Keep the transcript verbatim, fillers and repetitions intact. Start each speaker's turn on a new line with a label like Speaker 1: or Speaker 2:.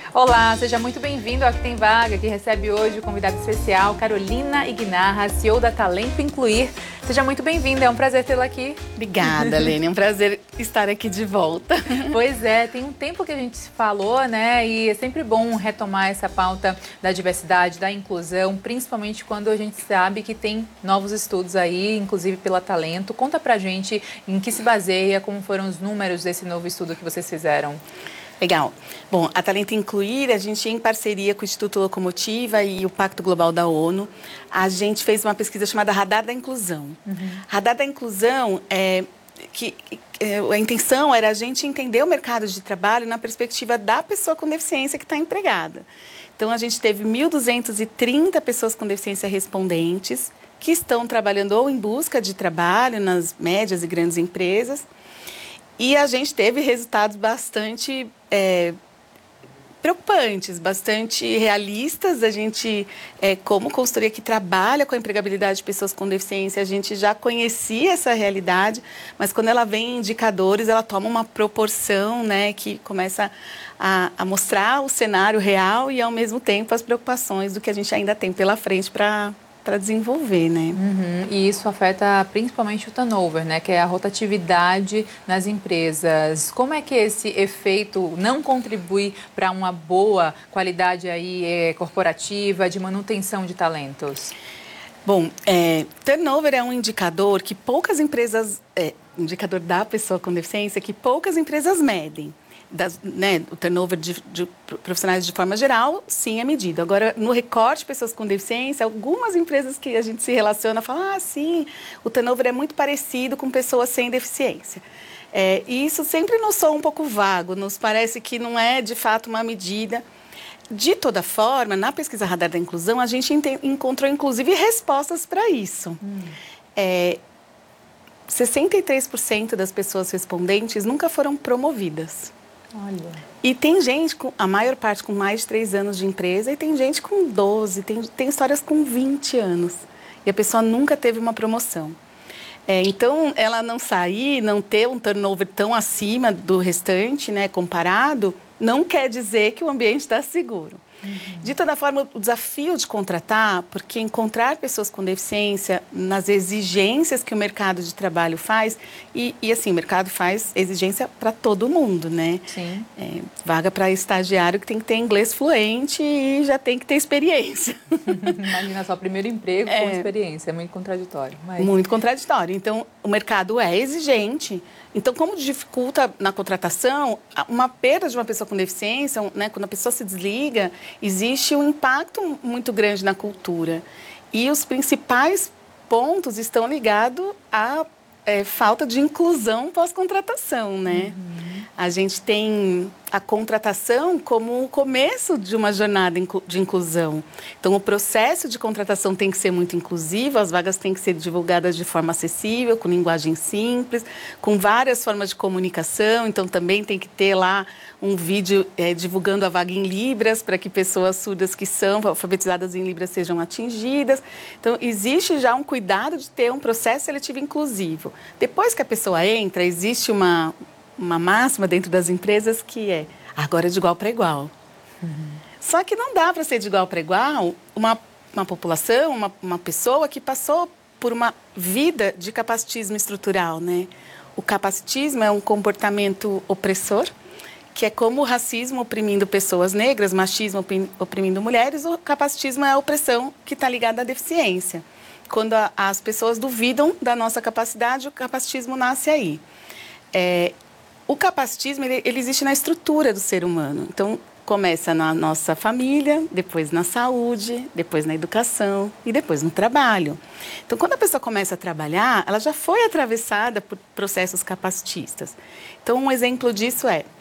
Speaker 1: Olá, seja muito bem-vindo ao Aqui Tem Vaga, que recebe hoje o convidado especial, Carolina Ignarra, C E O da Talento Incluir. Seja muito bem-vinda, é um prazer tê-la aqui.
Speaker 2: Obrigada, Lene, é um prazer estar aqui de volta.
Speaker 1: Pois é, tem um tempo que a gente se falou, né, e é sempre bom retomar essa pauta da diversidade, da inclusão, principalmente quando a gente sabe que tem novos estudos aí, inclusive pela Talento. Conta pra gente em que se baseia, como foram os números desse novo estudo que vocês fizeram.
Speaker 2: Legal. Bom, a Talento Incluir, a gente, em parceria com o Instituto Locomotiva e o Pacto Global da ONU, a gente fez uma pesquisa chamada Radar da Inclusão. Uhum. Radar da Inclusão, é, que, é, a intenção era a gente entender o mercado de trabalho na perspectiva da pessoa com deficiência que está empregada. Então, a gente teve mil duzentas e trinta pessoas com deficiência respondentes que estão trabalhando ou em busca de trabalho nas médias e grandes empresas. E a gente teve resultados bastante é, preocupantes, bastante realistas. A gente, é, como consultoria que trabalha com a empregabilidade de pessoas com deficiência, a gente já conhecia essa realidade, mas quando ela vem em indicadores, ela toma uma proporção, né, que começa a, a mostrar o cenário real e, ao mesmo tempo, as preocupações do que a gente ainda tem pela frente para... para desenvolver, né?
Speaker 1: Uhum. E isso afeta principalmente o turnover, né? Que é a rotatividade nas empresas. Como é que esse efeito não contribui para uma boa qualidade aí é, corporativa de manutenção de talentos?
Speaker 2: Bom, é, turnover é um indicador que poucas empresas, é, indicador da pessoa com deficiência, que poucas empresas medem. Das, né, o turnover de, de profissionais de forma geral, sim, é medido. Agora, no recorte de pessoas com deficiência, algumas empresas que a gente se relaciona falam, ah, sim, o turnover é muito parecido com pessoas sem deficiência. É, e isso sempre nos soa um pouco vago, nos parece que não é, de fato, uma medida. De toda forma, na pesquisa Radar da Inclusão, a gente encontrou, inclusive, respostas para isso. Hum. É, sessenta e três por cento das pessoas respondentes nunca foram promovidas.
Speaker 1: Olha.
Speaker 2: E tem gente, com, a maior parte com mais de três anos de empresa, e tem gente com doze, tem, tem histórias com vinte anos. E a pessoa nunca teve uma promoção. É, então, ela não sair, não ter um turnover tão acima do restante, né, comparado, não quer dizer que o ambiente está seguro. Uhum. De toda forma, o desafio de contratar, porque encontrar pessoas com deficiência nas exigências que o mercado de trabalho faz, e, e assim, o mercado faz exigência para todo mundo, né?
Speaker 1: Sim.
Speaker 2: É, vaga para estagiário que tem que ter inglês fluente e já tem que ter experiência.
Speaker 1: Imagina só, primeiro emprego
Speaker 2: é,
Speaker 1: com experiência, é muito contraditório. Mas...
Speaker 2: Muito contraditório. Então, o mercado é exigente. Então, como dificulta na contratação, uma perda de uma pessoa com deficiência, né, quando a pessoa se desliga, existe um impacto muito grande na cultura. E os principais pontos estão ligados à é, falta de inclusão pós-contratação, né? Uhum. A gente tem a contratação como o começo de uma jornada de inclusão. Então, o processo de contratação tem que ser muito inclusivo, as vagas têm que ser divulgadas de forma acessível, com linguagem simples, com várias formas de comunicação. Então, também tem que ter lá um vídeo é, divulgando a vaga em Libras, para que pessoas surdas que são alfabetizadas em Libras sejam atingidas. Então, existe já um cuidado de ter um processo seletivo inclusivo. Depois que a pessoa entra, existe uma... uma máxima dentro das empresas que é agora é de igual para igual. Uhum. Só que não dá para ser de igual para igual uma, uma população, uma, uma pessoa que passou por uma vida de capacitismo estrutural, né? O capacitismo é um comportamento opressor, que é como o racismo oprimindo pessoas negras, machismo oprimindo mulheres, o capacitismo é a opressão que está ligada à deficiência. Quando a, as pessoas duvidam da nossa capacidade, o capacitismo nasce aí. É, O capacitismo, ele, ele existe na estrutura do ser humano. Então, começa na nossa família, depois na saúde, depois na educação e depois no trabalho. Então, quando a pessoa começa a trabalhar, ela já foi atravessada por processos capacitistas. Então, um exemplo disso é,